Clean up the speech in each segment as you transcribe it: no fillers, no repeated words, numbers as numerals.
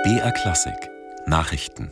BR Klassik Nachrichten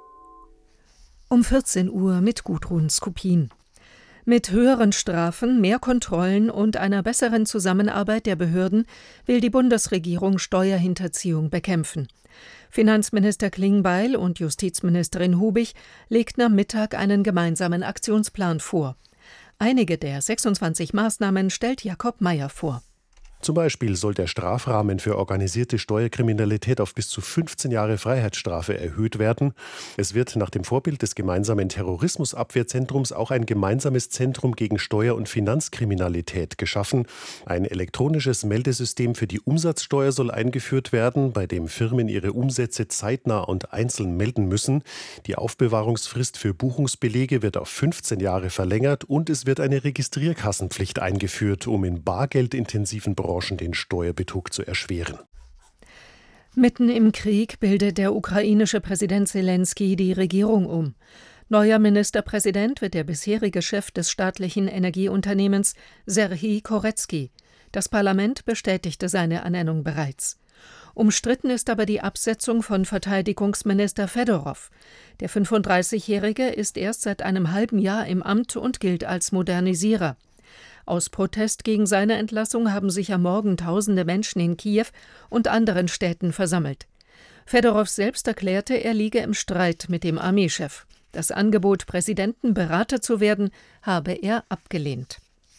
Um 14 Uhr mit Gudrun Skopin. Mit höheren Strafen, mehr Kontrollen und einer besseren Zusammenarbeit der Behörden will die Bundesregierung Steuerhinterziehung bekämpfen. Finanzminister Klingbeil und Justizministerin Hubig legten am Mittag einen gemeinsamen Aktionsplan vor. Einige der 26 Maßnahmen stellt Jakob Mayer vor. Zum Beispiel soll der Strafrahmen für organisierte Steuerkriminalität auf bis zu 15 Jahre Freiheitsstrafe erhöht werden. Es wird nach dem Vorbild des gemeinsamen Terrorismusabwehrzentrums auch ein gemeinsames Zentrum gegen Steuer- und Finanzkriminalität geschaffen. Ein elektronisches Meldesystem für die Umsatzsteuer soll eingeführt werden, bei dem Firmen ihre Umsätze zeitnah und einzeln melden müssen. Die Aufbewahrungsfrist für Buchungsbelege wird auf 15 Jahre verlängert und es wird eine Registrierkassenpflicht eingeführt, um in bargeldintensiven Branchen den Steuerbetrug zu erschweren. Mitten im Krieg bildet der ukrainische Präsident Selenskyj die Regierung um. Neuer Ministerpräsident wird der bisherige Chef des staatlichen Energieunternehmens Serhij Koretskij. Das Parlament bestätigte seine Ernennung bereits. Umstritten ist aber die Absetzung von Verteidigungsminister Fedorow. Der 35-Jährige ist erst seit einem halben Jahr im Amt und gilt als Modernisierer. Aus Protest gegen seine Entlassung haben sich am Morgen tausende Menschen in Kiew und anderen Städten versammelt. Fedorow selbst erklärte, er liege im Streit mit dem Armeechef. Das Angebot, Präsidentenberater zu werden, habe er abgelehnt.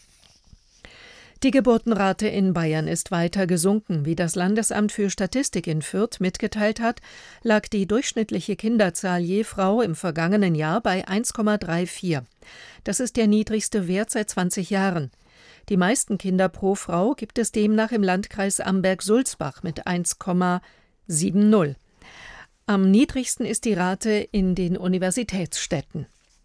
Die Geburtenrate in Bayern ist weiter gesunken. Wie das Landesamt für Statistik in Fürth mitgeteilt hat, lag die durchschnittliche Kinderzahl je Frau im vergangenen Jahr bei 1,34. Das ist der niedrigste Wert seit 20 Jahren. Die meisten Kinder pro Frau gibt es demnach im Landkreis Amberg-Sulzbach mit 1,70. Am niedrigsten ist die Rate in den Universitätsstädten.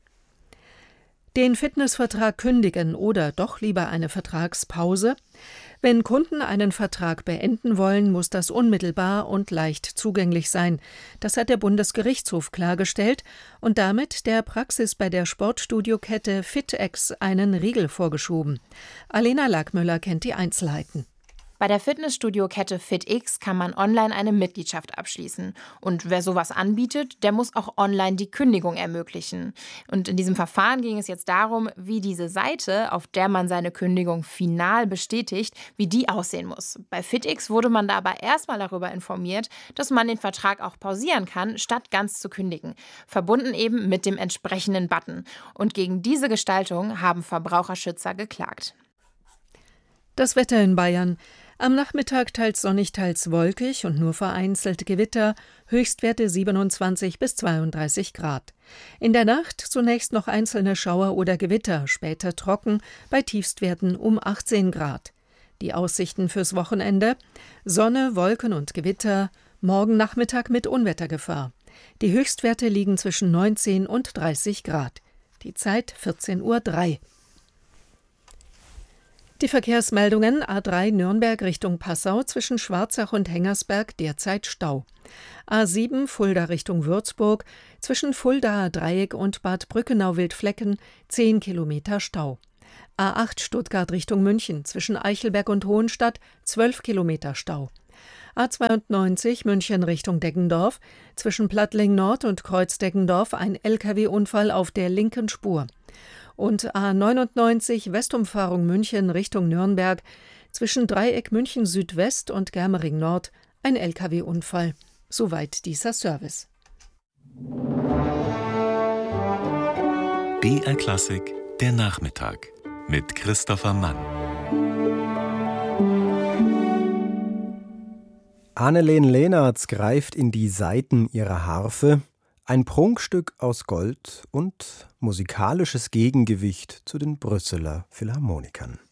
Den Fitnessvertrag kündigen oder doch lieber eine Vertragspause? Wenn Kunden einen Vertrag beenden wollen, muss das unmittelbar und leicht zugänglich sein. Das hat der Bundesgerichtshof klargestellt und damit der Praxis bei der Sportstudiokette FitX einen Riegel vorgeschoben. Alena Lackmüller kennt die Einzelheiten. Bei der Fitnessstudio-Kette FitX kann man online eine Mitgliedschaft abschließen. Und wer sowas anbietet, der muss auch online die Kündigung ermöglichen. Und in diesem Verfahren ging es jetzt darum, wie diese Seite, auf der man seine Kündigung final bestätigt, wie die aussehen muss. Bei FitX wurde man da aber erstmal darüber informiert, dass man den Vertrag auch pausieren kann, statt ganz zu kündigen. Verbunden eben mit dem entsprechenden Button. Und gegen diese Gestaltung haben Verbraucherschützer geklagt. Das Wetter in Bayern. Am Nachmittag teils sonnig, teils wolkig und nur vereinzelt Gewitter, Höchstwerte 27 bis 32 Grad. In der Nacht zunächst noch einzelne Schauer oder Gewitter, später trocken, bei Tiefstwerten um 18 Grad. Die Aussichten fürs Wochenende: Sonne, Wolken und Gewitter, morgen Nachmittag mit Unwettergefahr. Die Höchstwerte liegen zwischen 19 und 30 Grad. Die Zeit 14:03 Uhr. Die Verkehrsmeldungen: A3 Nürnberg Richtung Passau zwischen Schwarzach und Hengersberg derzeit Stau. A7 Fulda Richtung Würzburg zwischen Fuldaer Dreieck und Bad Brückenau-Wildflecken 10 Kilometer Stau. A8 Stuttgart Richtung München zwischen Eichelberg und Hohenstadt 12 Kilometer Stau. A92 München Richtung Deggendorf zwischen Plattling Nord und Kreuz Deggendorf ein Lkw-Unfall auf der linken Spur. Und A99 Westumfahrung München Richtung Nürnberg zwischen Dreieck München Südwest und Germering Nord ein Lkw-Unfall. Soweit dieser Service. BR Klassik der Nachmittag mit Christopher Mann. Anneleen Leenartz greift in die Saiten ihrer Harfe, ein Prunkstück aus Gold und musikalisches Gegengewicht zu den Brüsseler Philharmonikern.